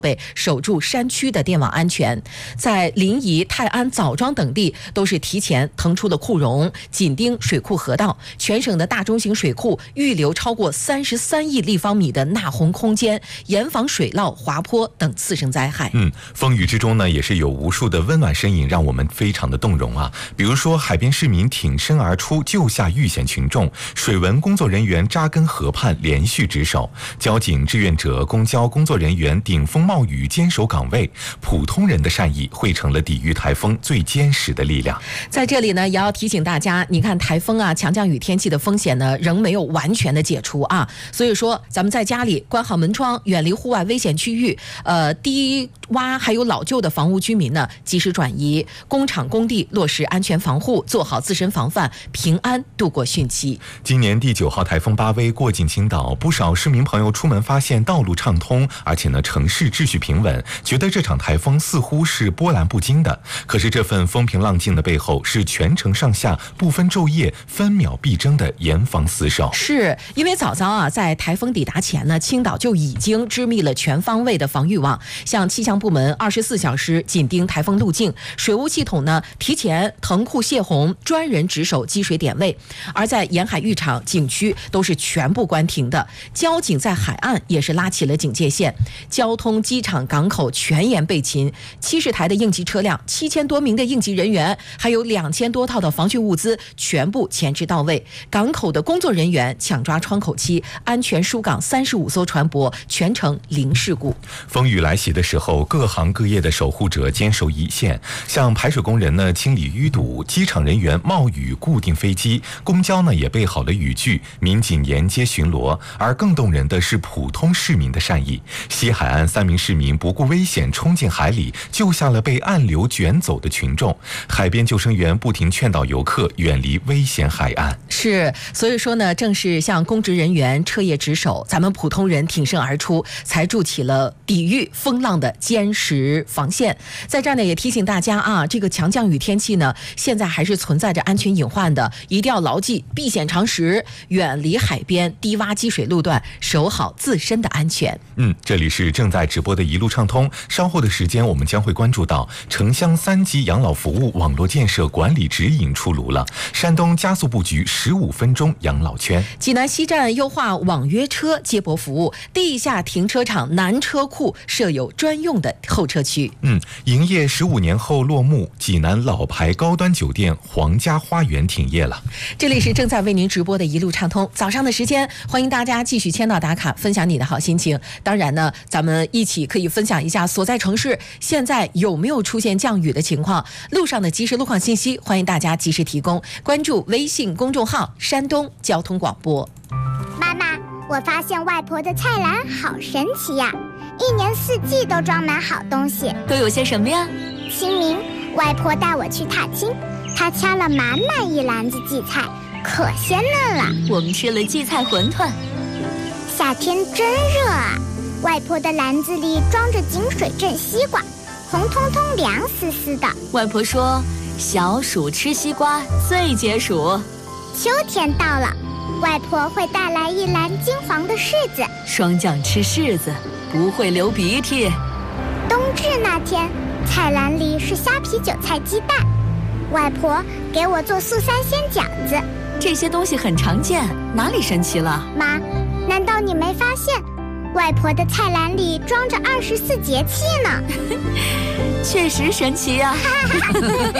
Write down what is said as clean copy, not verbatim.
守住山区的电网安全。在临沂、泰安、枣庄等地都是提前腾出了库容，紧盯水库河道。全省的大中型水库预留超过33亿立方米的纳洪空间，严防水涝、滑坡等次生灾害。 风雨之中呢，也是有无数的温暖身影，让我们非常的动容啊。比如说，海边市民挺身而出，救下遇险群众；水文工作人员扎根河畔，连续值守；交警、志愿者、公交工作人员顶风冒雨，坚守岗位。普通人的善意汇成了抵御台风最坚实的力量。 在这里呢，也要提醒大家，你看台风啊、强降雨天气的风险呢，仍没有完全的解除啊。所以说，咱们在家里关好门窗，远离户外危险区域。低洼还有老旧的房屋居民呢，及时转移；工厂工地落实安全防护，做好自身防范，平安度过汛期。 今年第9号台风巴威过境青岛，不少市民朋友出门发现道路畅通，而且呢城市秩序平稳，觉得这场台风似乎是波澜不惊的。可是这份风平浪静的背后，是全城上下不分昼夜、分秒必争的严防死守。 是因为早啊，在台风抵达前呢，青岛就已经织密了全方位的防御网，像气象部门24小时紧盯台风路径，水务系统呢提前腾库泄洪，专人值守积水点位，而在沿海浴场、景区都是全部关停的。交警在海岸也是拉起了警戒线，交通、机场、港口全员备勤，70台的应急车辆、7000多名的应急人员，还有2000多套的防汛物资，全部前置到位。港口的工作人员抢抓窗口期，安全疏港35艘船舶，全程零事故。 风雨来袭的时候，各行各业的守护者坚守一线，像排水工人呢清理淤堵，机场人员冒雨固定飞机，公交呢也备好了雨具，民警沿街巡逻。而更动人的是普通市民的善意，西海岸3名市民不顾危险冲进海里，救下了被暗流卷走的群众。海边救生员不停劝导游客远离危险海岸。 是，所以说呢，正是像公职人员彻夜值守，咱们普通人挺身而出，才筑起了抵御风浪的坚实防线。在这儿呢，也提醒大家啊，这个强降雨天气呢，现在还是存在着安全隐患的，一定要牢记避险常识，远离海边低洼积水路段，守好自身的安全。 这里是正在直播的一路畅通，稍后的时间我们将会关注到城乡3级养老服务网络建设管理指引出炉了，山东加速布局15分钟养老圈。 济南西站优化网约车接驳服务，地下停车场南车库设有专用的候车区。 营业15年后落幕，济南老牌高端酒店皇家花园停业了。 这里是正在为您直播的一路畅通，早上的时间，欢迎大家继续签到打卡，分享你的好心情。当然呢，咱们一起可以分享一下所在城市现在有没有出现降雨的情况，路上的即时路况信息，欢迎大家及时提供。关注微信公众号山东交通广播。 妈妈，我发现外婆的菜篮好神奇呀，一年四季都装满好东西。 都有些什么呀？ 清明，外婆带我去踏青，她掐了满满一篮子荠菜，可鲜嫩了。 我们吃了荠菜馄饨。 夏天真热啊，外婆的篮子里装着井水镇西瓜，红彤彤凉丝丝的。 外婆说，小暑吃西瓜最解暑。 秋天到了，外婆会带来一篮金黄的柿子， 霜降吃柿子不会流鼻涕。 冬至那天，菜篮里是虾皮韭菜鸡蛋，外婆给我做素三鲜饺子。 这些东西很常见，哪里神奇了？ 妈，难道你没发现外婆的菜篮里装着24节气呢？ 确实神奇呀。